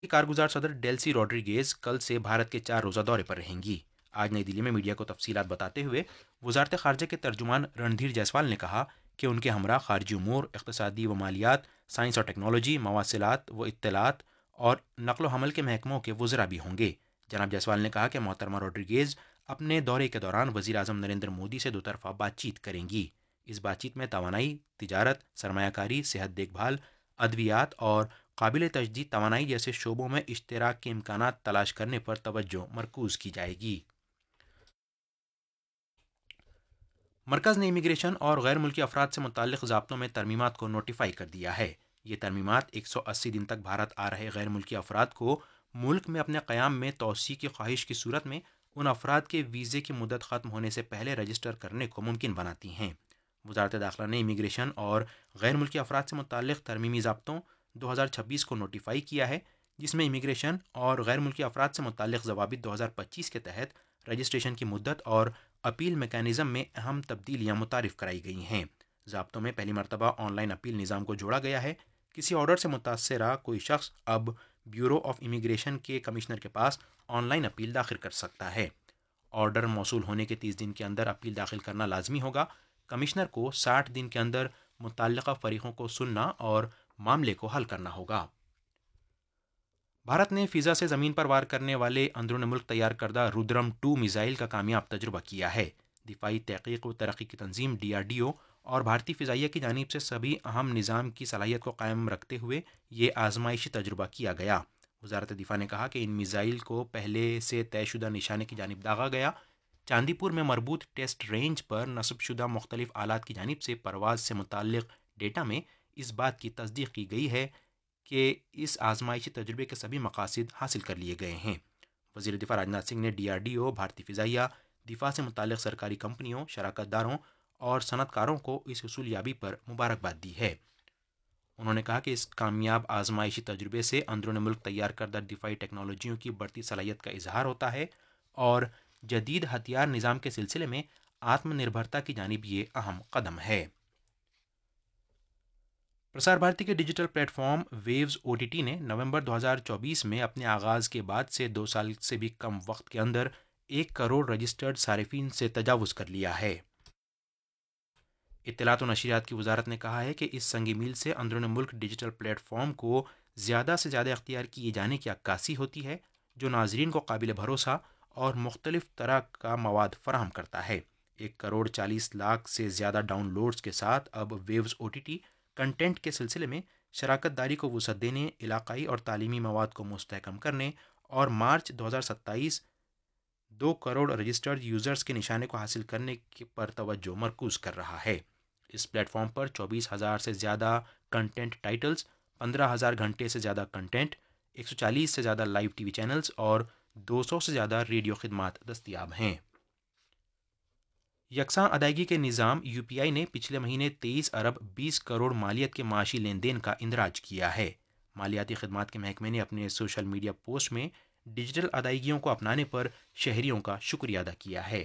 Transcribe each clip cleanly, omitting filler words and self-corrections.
कारगुजार सदर Delsey Rodriguez कल से भारत के 4 रोज़ा दौरे पर रहेंगी। आज नई दिल्ली में मीडिया को तफसीलात बताते हुए वजारत खारजा के तर्जुमान रणधीर जायसवाल ने कहा कि उनके हमरा खारजी उमूर, इक़्तिसादी व मालियात, साइंस और टेक्नोलॉजी, मवासिलात व इत्तलात और नकलो हमल के महकमों के वज़रा भी होंगे। जनाब जायसवाल ने कहा कि मोहतरमा रॉड्रिगेज अपने दौरे के दौरान वज़ीर आज़म नरेंद्र मोदी से दोतरफा बातचीत करेंगी। इस बातचीत में तवानाई, तिजारत, सरमायाकारी, सेहत देखभाल, अद्वियात और काबिल तजदीद तवानाई जैसे शोबों में इश्तराक के इम्कानात तलाश करने पर तवज्जो मरकूज की जाएगी। मरकज़ ने इमिग्रेशन और गैर मुल्की अफराद से मुतल्लिक़ ज़ाब्तों में तरमीमात को नोटिफाई कर दिया है। ये तरमीमात 180 दिन तक भारत आ रहे गैर मुल्की अफराद को मुल्क में अपने क़याम में तोसी की ख्वाहिश की सूरत में उन अफराद के वीज़े की मुद्दत ख़त्म होने से पहले रजिस्टर करने को मुमकिन बनाती हैं। वजारत दाखिला ने इमिग्रेशन और गैर मुल्की अफराद से मुतल्लिक़ तरमीमी ज़ाब्तों 2026 को नोटिफाई किया है, जिसमें इमिग्रेशन और गैर मुल्की अफराद से मुतल्लिक़ ज़वाबित 2025 के तहत रजिस्ट्रेशन की मुद्दत और अपील मेकानिज़म में अहम तब्दीलियाँ मुतारिफ़ कराई गई हैं। ज़ाब्तों में पहली मरतबा ऑनलाइन अपील निज़ाम को जोड़ा गया है। किसी ऑर्डर से मुतासरा कोई शख्स अब ब्यूरो ऑफ इमिग्रेशन के कमिश्नर के पास ऑनलाइन अपील दाखिल कर सकता है। ऑर्डर मौसूल होने के 30 दिन के अंदर अपील दाखिल करना लाजमी होगा। कमिश्नर को 60 दिन के अंदर मुतल्लिक़ा फ़रीक़ों को सुनना और मामले को हल करना होगा। भारत ने फ़िज़ा से ज़मीन पर वार करने वाले अंदरून मुल्क तैयार करदा रुद्रम 2 मिसाइल का कामयाब तजुर्बा किया है। दिफाई तहक़ीक़ व तरक्की की तंजीम DRDO और भारतीय फ़िज़ाइया की जानिब से सभी अहम निज़ाम की सलाहियत को कायम रखते हुए ये आजमाइशी तजुर्बा किया गया। वजारत दिफा ने कहा कि इन मिसाइल को पहले से तयशुदा निशाने की जानिब दागा गया। चांदीपुर में मरबूत टेस्ट रेंज पर नस्बशुदा मुख्तलिफ आलात की जानिब से परवाज से मुताल्लिक़ डेटा में इस बात की तस्दीक की गई है कि इस आजमाइशी तजुर्बे के सभी मकासद हासिल कर लिए गए हैं। वज़ीर दिफा राजनाथ सिंह ने DRDO, भारतीय फ़िज़ाइया, दिफा से मुताल्लिक़ सरकारी कंपनियों, शराकतदारों और सनतकारों को इस हसूलियाबी पर मुबारकबाद दी है। उन्होंने कहा कि इस कामयाब आजमाइशी तजुर्बे से अंदरून मुल्क तैयार करदा दिफाई टेक्नोलॉजियों की बढ़ती सलाहियत का इजहार होता है और जदीद हथियार निज़ाम के सिलसिले में आत्मनिर्भरता की जानिब ये अहम कदम है। प्रसार भारती के डिजिटल प्लेटफॉर्म वेव्स OTT ने नवंबर 2024 में अपने आगाज़ के बाद से 2 साल से भी कम वक्त के अंदर 1 करोड़ रजिस्टर्ड सारिफिन से तजावुज़ कर लिया है। इत्तलात व नशरियात की वजारत ने कहा है कि इस संगी मील से अंदरून मुल्क डिजिटल प्लेटफॉर्म को ज़्यादा से ज़्यादा अख्तियार किए जाने की अक्कासी होती है, जो नाजरीन को काबिल भरोसा और मुख्तलिफ तरह का मवाद फराहम करता है। 1 करोड़ 40 लाख से ज़्यादा डाउनलोड्स के साथ अब वेव्स OTT कंटेंट के सिलसिले में शराकत दारी को वसअत देने, इलाकाई और तालीमी मवाद को मुस्तहकम करने और मार्च 2027 2 करोड़ रजिस्टर्ड यूज़र्स के निशाने को हासिल करने पर तवज्जो मरकूज़ कर रहा है। इस प्लेटफॉर्म पर 24,000 से ज़्यादा कंटेंट टाइटल्स, 15,000 घंटे से ज़्यादा कंटेंट, 140 से ज़्यादा लाइव TV चैनल्स और 200 से ज़्यादा रेडियो खिदमात दस्तियाब हैं। यकसां अदायगी के निज़ाम UPI ने पिछले महीने 23 अरब 20 करोड़ मालियत के माशी लेन देन का इंदराज किया है। मालियाती खिदमात के महकमे ने अपने सोशल मीडिया पोस्ट में डिजिटल अदायगियों को अपनाने पर शहरियों का शुक्रिया अदा किया है।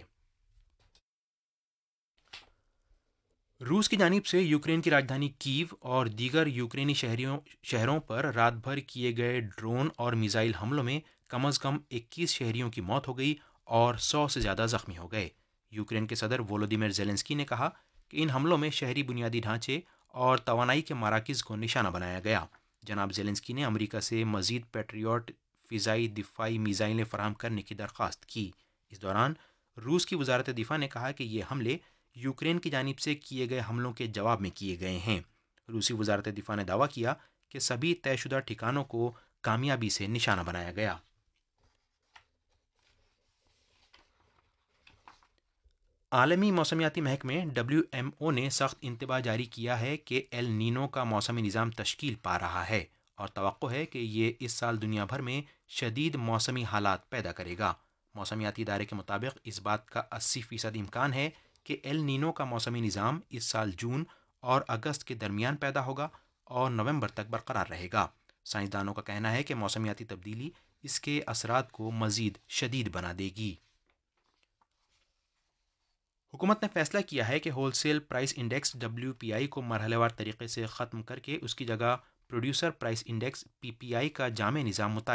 रूस की जानिब से यूक्रेन की राजधानी कीव और दीगर यूक्रेनी शहरों पर रात भर किए गए ड्रोन और मिसाइल हमलों में कम अज़ कम 21 शहरियों की मौत हो गई और 100 से ज़्यादा ज़ख्मी हो गए। यूक्रेन के सदर वोलोदिमिर ज़ेलेंस्की ने कहा कि इन हमलों में शहरी बुनियादी ढांचे और तवानाई के मराकज़ को निशाना बनाया गया। जनाब ज़ेलेंस्की ने अमरीका से मज़ीद पेट्रियट फ़िज़ाई दिफाई मिसाइलें फराहम करने की दरख्वास्त की। इस दौरान रूस की वजारत दिफा ने कहा कि ये हमले यूक्रेन की जानिब से किए गए हमलों के जवाब में किए गए हैं। रूसी वजारत दिफा ने दावा किया कि सभी तयशुदा ठिकानों को कामयाबी से निशाना बनाया गया। आलमी मौसमियाती महकमे WMO ने सख्त इंतबाह जारी किया है कि एल नीनो का मौसमी निज़ाम तश्कील पा रहा है और तवक्को है कि ये इस साल दुनिया भर में शदीद मौसमी हालात पैदा करेगा। मौसमियाती इदारे के मुताबिक इस बात का 80% इम्कान है कि एल नीनो का मौसमी निज़ाम इस साल जून और अगस्त के दरमियान पैदा होगा और नवंबर तक बरकरार रहेगा। साइंसदानों का कहना है कि मौसमियाती तब्दीली इसके असरात को मज़ीद शदीद बना देगी। हुकूमत ने फैसला किया है कि होलसेल प्राइस इंडेक्स WPI को मरहलेवार तरीके से ख़त्म करके उसकी जगह प्रोड्यूसर प्राइस इंडेक्स PPI का जामे निज़ाम